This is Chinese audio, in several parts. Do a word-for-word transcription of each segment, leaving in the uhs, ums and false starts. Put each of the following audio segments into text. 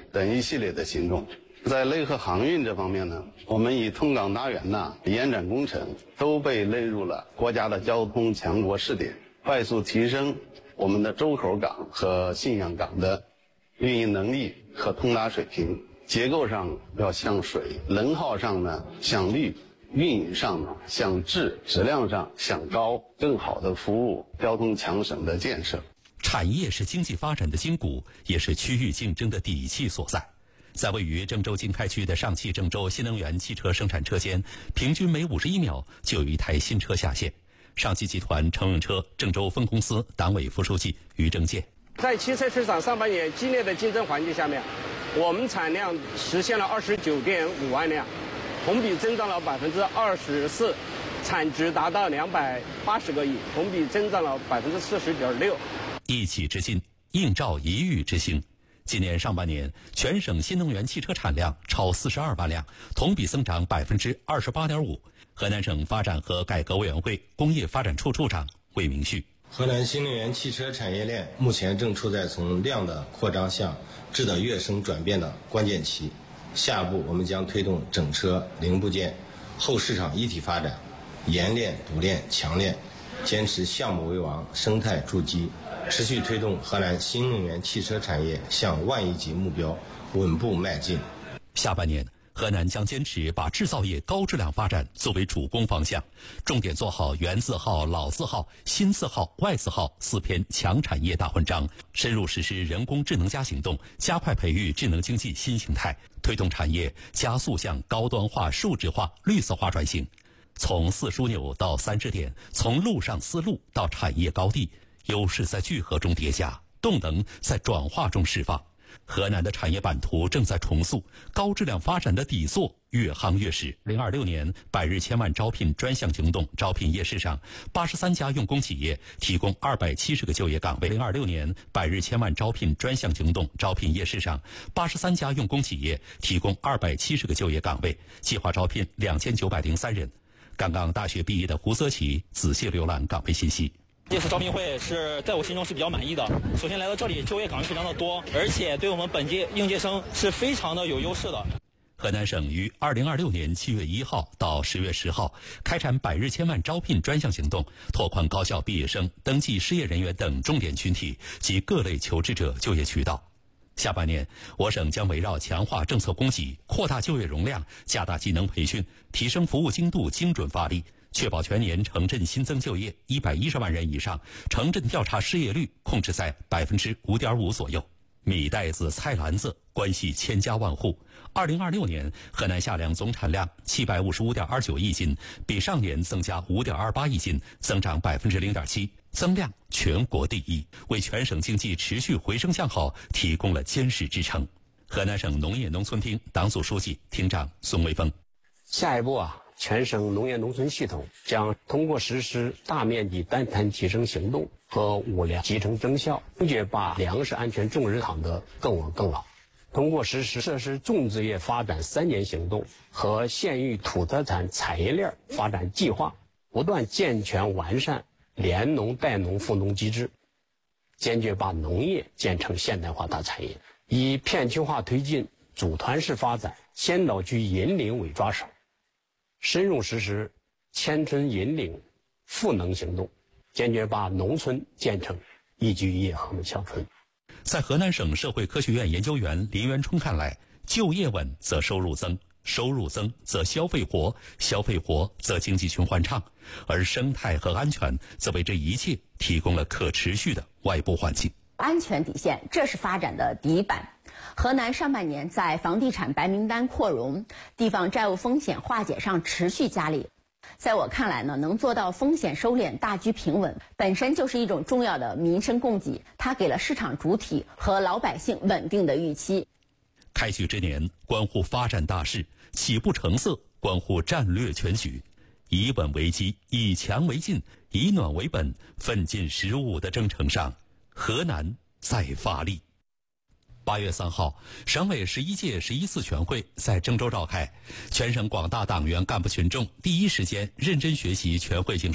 等一系列的行动。在内河航运这方面呢，我们以通港达源呐、延展工程都被列入了国家的交通强国试点，快速提升我们的周口港和信阳港的运营能力和通达水平。结构上要向水，能耗上呢向绿，运营上呢向质，质量上向高，更好的服务交通强省的建设。 产业是经济发展的筋骨，也是区域竞争的底气所在。在位于郑州经开区的上汽郑州新能源汽车生产车间，平均每五十一秒就有一台新车下线。上汽集团乘用车郑州分公司党委副书记于正健， 在汽车市场上半年激烈的竞争环境下面，我们产量实现了二十九点五万辆，同比增长了百分之二十四，产值达到两百八十个亿，同比增长了百分之四十点六。 一起之心，映照一域之星。今年上半年，全省新能源汽车产量超四十二万辆，同比增长百分之二十八点五。河南省发展和改革委员会工业发展处处长魏明旭， 河南新能源汽车产业链目前正处在从量的扩张向质的跃升转变的关键期。下一步，我们将推动整车零部件后市场一体发展，研炼、补炼、强炼，坚持项目为王、生态筑基，持续推动河南新能源汽车产业向万亿级目标稳步迈进。 下半年，河南将坚持把制造业高质量发展作为主攻方向，重点做好原字号、老字号、新字号、外字号四篇强产业大文章，深入实施人工智能加行动，加快培育智能经济新形态，推动产业加速向高端化、数字化、绿色化转型。从四枢纽到三支点，从路上丝路到产业高地，优势在聚合中叠加，动能在转化中释放。河南的产业版图正在重塑，高质量发展的底座越夯越实。零二六年百日千万招聘专项行动招聘夜市上，八十三家用工企业提供二百七十个就业岗位。零二六年百日千万招聘专项行动招聘夜市上，八十三家用工企业提供二百七十个就业岗位，计划招聘两千九百零三人。刚刚大学毕业的胡泽奇仔细浏览岗位信息。 这次招聘会是在我心中是比较满意的。首先来到这里，就业岗位非常的多，而且对我们本届应届生是非常的有优势的。 河南省于二零二六年七月一号到十月十号开展百日千万招聘专项行动，拓宽高校毕业生、登记失业人员等重点群体及各类求职者就业渠道。下半年，我省将围绕强化政策供给、扩大就业容量、加大技能培训、提升服务精度，精准发力，确保全年城镇新增就业一百一十万人以上，城镇调查失业率控制在百分之五点五左右。米袋子、菜篮子关系千家万户。二零二六年，河南夏粮总产量七百五十五点二九亿斤，比上年增加五点二八亿斤，增长百分之零点七，增量全国第一，为全省经济持续回升向好提供了坚实支撑。河南省农业农村厅党组书记、厅长孙卫峰。 下一步啊，全省农业农村系统将通过实施大面积单摊提升行动和物粮集成增效，坚决把粮食安全重任扛得更稳更牢。通过实施设施种植业发展三年行动和县域土特产产业链发展计划，不断健全完善联农带农赋农机制，坚决把农业建成现代化大产业，以片区化推进组团式发展、先导区引领为抓手，深入实施千村引领赋能行动，坚决把农村建成宜居宜业和睦乡村。 在河南省社会科学院研究员林元冲看来，就业稳则收入增，收入增则消费活，消费活则经济循环畅，而生态和安全则为这一切提供了可持续的外部环境。 安全底线，这是发展的底板。河南上半年在房地产白名单扩容、地方债务风险化解上持续加力。在我看来呢，能做到风险收敛、大局平稳，本身就是一种重要的民生供给，它给了市场主体和老百姓稳定的预期。 开局之年，关乎发展大势，起步成色，关乎战略全局。以稳为基，以强为进，以暖为本，奋进十五的征程上，河南在发力。八月三号，省委十一届十一次全会在郑州召开，全省广大党员干部群众第一时间认真学习全会精神，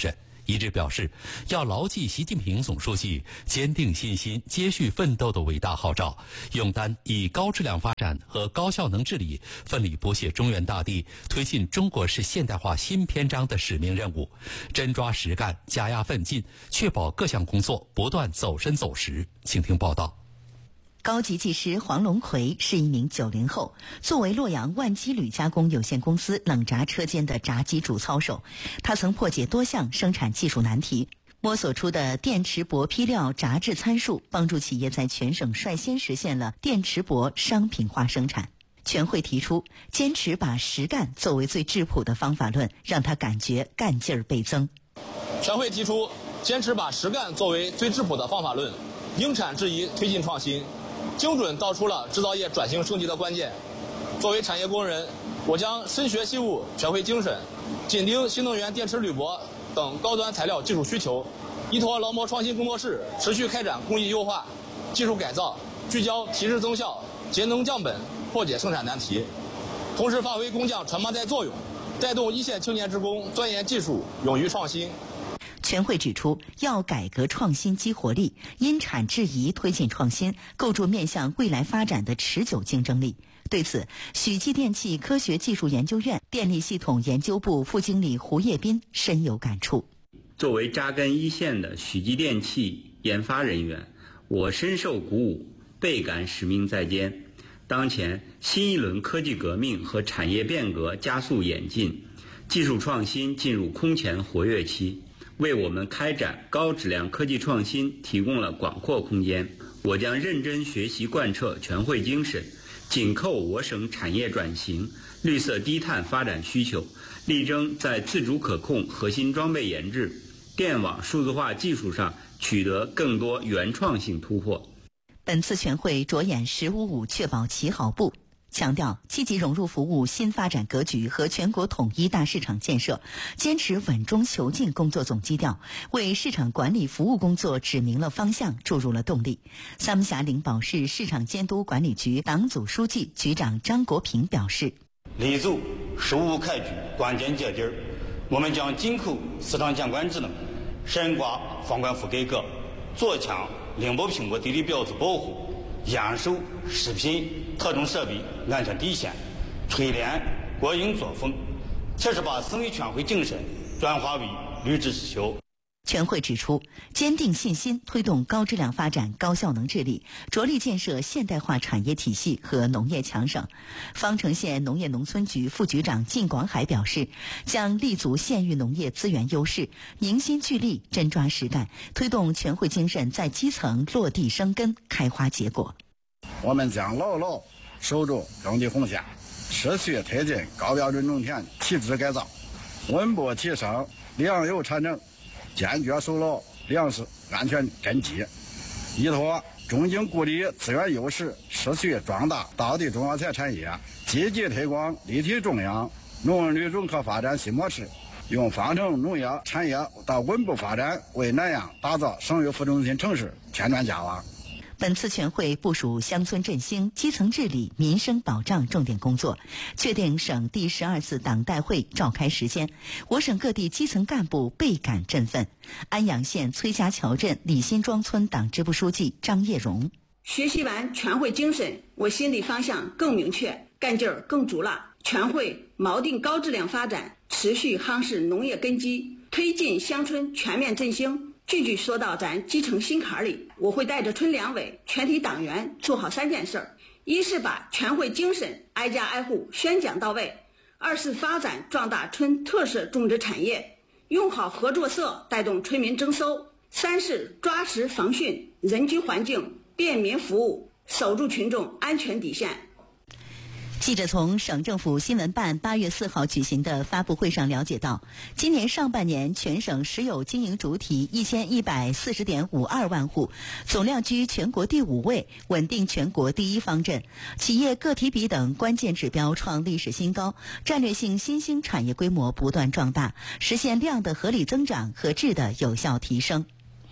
一致表示，要牢记习近平总书记坚定信心、接续奋斗的伟大号召，勇担以高质量发展和高效能治理奋力谱写中原大地推进中国式现代化新篇章的使命任务，真抓实干，加压奋进，确保各项工作不断走深走实。请听报道。 高级技师黄龙奎是一名九零后，作为洛阳万机铝加工有限公司冷轧车间的轧机主操手，他曾破解多项生产技术难题，摸索出的电池箔坯料轧制参数，帮助企业在全省率先实现了电池箔商品化生产。全会提出，坚持把实干作为最质朴的方法论，让他感觉干劲儿倍增。 全会提出，坚持把实干作为最质朴的方法论，应产制宜，推进创新，精准道出了制造业转型升级的关键。作为产业工人，我将深学习悟全会精神，紧盯新能源电池铝箔等高端材料技术需求，依托劳模创新工作室持续开展工艺优化、技术改造，聚焦提质增效、节能降本，破解生产难题，同时发挥工匠传帮带作用，带动一线青年职工钻研技术、勇于创新。 全会指出，要改革创新激活力，因产制宜推进创新，构筑面向未来发展的持久竞争力。对此，许继电器科学技术研究院电力系统研究部副经理胡业斌深有感触。 作为扎根一线的许继电器研发人员，我深受鼓舞，倍感使命在肩。当前新一轮科技革命和产业变革加速演进，技术创新进入空前活跃期，为我们开展高质量科技创新提供了广阔空间。我将认真学习贯彻全会精神，紧扣我省产业转型、绿色低碳发展需求，力争在自主可控核心装备研制、电网数字化技术上取得更多原创性突破。 本次全会着眼“十五五”确保起好步，强调积极融入服务新发展格局和全国统一大市场建设，坚持稳中求进工作总基调，为市场管理服务工作指明了方向，注入了动力。三峡灵宝市市场监督管理局党组书记、局长张国平表示， 立足十五五开局关键节点，我们将紧扣市场监管职能，深化房管服改革，做强灵宝苹果地理标志保护，严守食品特种设备安全底线，锤炼国营作风，切实把省委全会精神转化为履职实效。 全会指出，坚定信心推动高质量发展、高效能治理，着力建设现代化产业体系和农业强省。方城县农业农村局副局长靳广海表示，将立足县域农业资源优势，凝心聚力，真抓实干，推动全会精神在基层落地生根、开花结果。 我们将牢牢守住耕地红线，持续推进高标准农田体制改造，稳步提升粮油产能，坚决守牢粮食安全根基，依托中经固力资源优势，持续壮大当地中药材产业，积极推广立体种养、农林旅融合发展新模式，用方城农业产业的稳步发展，为南阳打造省域副中心城市添砖加瓦。 本次全会部署乡村振兴、基层治理、民生保障重点工作，确定省第十二次党代会召开时间。我省各地基层干部倍感振奋。安阳县崔家桥镇李辛庄村党支部书记张业荣： 学习完全会精神，我心里方向更明确，干劲儿更足了。全会锚定高质量发展，持续夯实农业根基，推进乡村全面振兴。句句说到咱基层心坎里，我会带着村两委、全体党员做好三件事儿：一是把全会精神挨家挨户宣讲到位；二是发展壮大村特色种植产业，用好合作社带动村民增收；三是抓实防汛，人居环境，便民服务，守住群众安全底线。 记者从省政府新闻办八月四号举行的发布会上了解到，今年上半年全省实有经营主体一千一百四十点五二万户，总量居全国第五位，稳定全国第一方阵。企业个体比等关键指标创历史新高，战略性新兴产业规模不断壮大，实现量的合理增长和质的有效提升。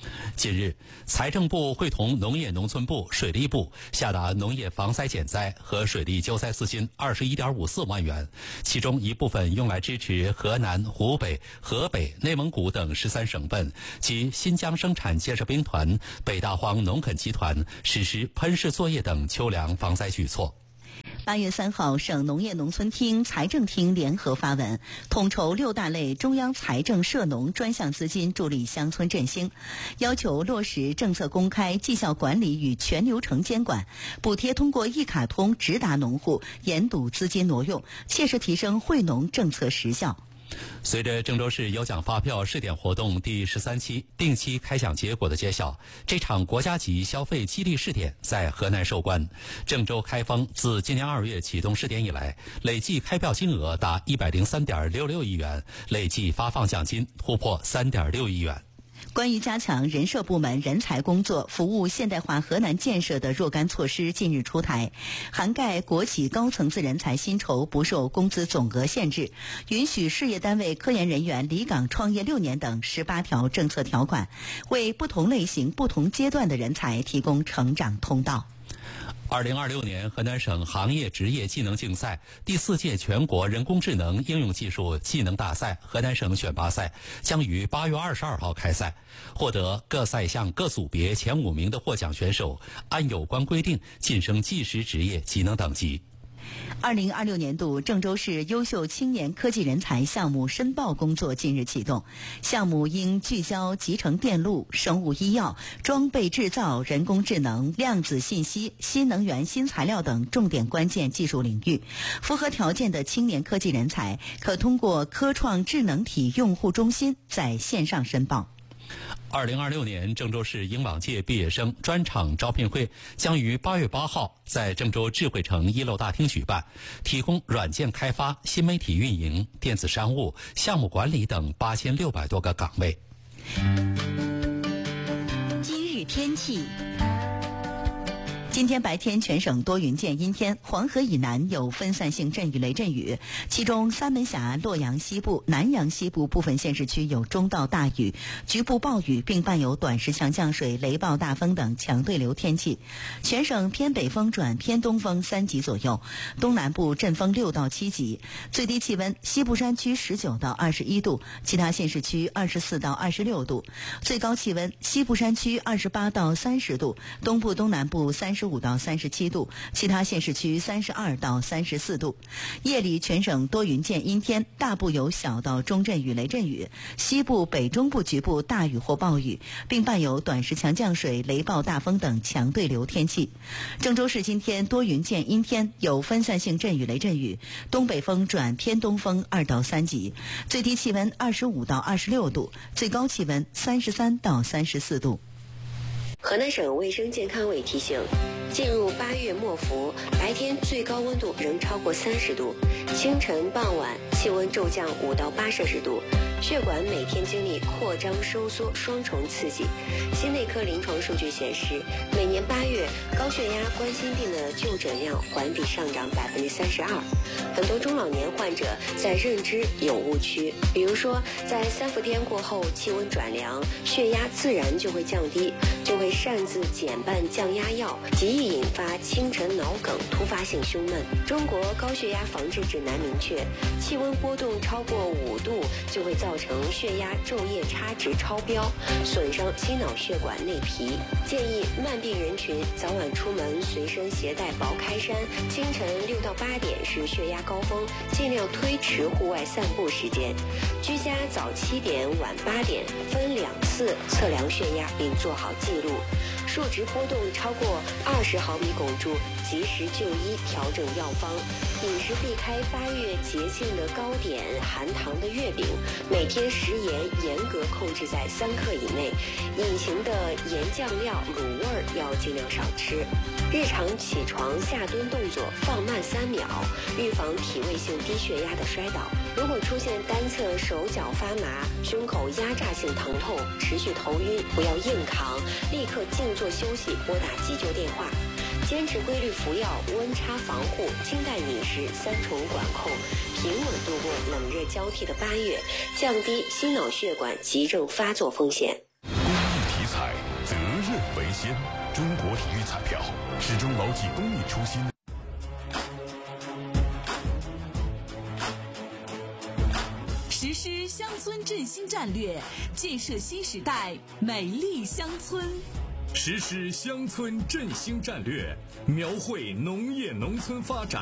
近日，财政部会同农业农村部、水利部下达农业防灾减灾和水利救灾资金二十一点五四万元，其中一部分用来支持河南、湖北、河北、内蒙古等十三省份及新疆生产建设兵团、北大荒农垦集团实施喷施作业等秋粮防灾举措。 八月三号，省农业农村厅、财政厅联合发文，统筹六大类中央财政涉农专项资金助力乡村振兴，要求落实政策公开、绩效管理与全流程监管，补贴通过一卡通直达农户，严堵资金挪用，切实提升惠农政策实效。 随着郑州市有奖发票试点活动第十三期定期开奖结果的揭晓，这场国家级消费激励试点在河南收官。郑州开封自今年二月启动试点以来，累计开票金额达一百零三点六六亿元，累计发放奖金突破三点六亿元。 关于加强人社部门人才工作、服务现代化河南建设的若干措施近日出台，涵盖国企高层次人才薪酬不受工资总额限制，允许事业单位科研人员离岗创业六年等十八条政策条款，为不同类型、不同阶段的人才提供成长通道。 二零二六年河南省行业职业技能竞赛第四届全国人工智能应用技术技能大赛河南省选拔赛将于八月二十二号开赛，获得各赛项各组别前五名的获奖选手按有关规定晋升技师职业技能等级。 二零二六年度郑州市优秀青年科技人才项目申报工作近日启动，项目应聚焦集成电路、生物医药、装备制造、人工智能、量子信息、新能源新材料等重点关键技术领域。符合条件的青年科技人才可通过科创智能体用户中心在线上申报。 二零二六年郑州市应往届毕业生专场招聘会将于八月八号在郑州智慧城一楼大厅举办，提供软件开发、新媒体运营、电子商务、项目管理等八千六百多个岗位。 今日天气。今天白天全省多云见阴天，黄河以南有分散性阵雨雷阵雨，其中三门峡、洛阳西部、南阳西部部分县市区有中到大雨，局部暴雨，并伴有短时强降水、雷暴大风等强对流天气。全省偏北风转偏东风三级左右，东南部阵风六到七级。最低气温，西部山区十九到二十一度，其他县市区二十四到二十六度。最高气温，西部山区二十八到三十度，东部东南部三十五到三十七度，其他县市区三十二到三十四度。夜里全省多云见阴天，大部有小到中阵雨雷阵雨，西部北中部局部大雨或暴雨，并伴有短时强降水、雷暴大风等强对流天气。郑州市今天多云见阴天，有分散性阵雨雷阵雨，东北风转偏东风二到三级，最低气温二十五到二十六度，最高气温三十三到三十四度。 河南省卫生健康委提醒，进入八月末伏，白天最高温度仍超过三十度，清晨傍晚气温骤降五到八摄氏度，血管每天经历扩张收缩双重刺激。心内科临床数据显示，每年八月高血压、冠心病的就诊量环比上涨百分之三十二。很多中老年患者在认知有误区，比如说在三伏天过后气温转凉，血压自然就会降低，就会擅自减半降压药，极易引发清晨脑梗、突发性胸闷。中国高血压防治指南明确，气温波动超过五度就会造成血压昼夜差值超标，损伤心脑血管内皮。建议慢病人群早晚出门随身携带薄开衫，清晨六到八点是血压高峰，尽量推迟户外散步时间。居家早七点晚八点分两次测量血压并做好记录，数值波动超过二十毫米汞柱及时就医调整药方。饮食避开八月节庆的糕点、含糖的月饼，每天食盐严格控制在三克以内，隐形的盐酱料、卤味儿要尽量少吃。日常起床下蹲动作放慢三秒，预防体位性低血压的摔倒。如果出现单侧手脚发麻、胸口压榨性疼痛、持续头晕，不要硬扛，立刻静坐休息，拨打急救电话。坚持规律服药、温差防护、清淡饮食三重管控，平稳度过冷热交替的八月，降低心脑血管急症发作风险。 公益题材年先，中国体育彩票始终牢记公益初心。 实施乡村振兴战略，建设新时代美丽乡村。 实施乡村振兴战略，描绘农业农村发展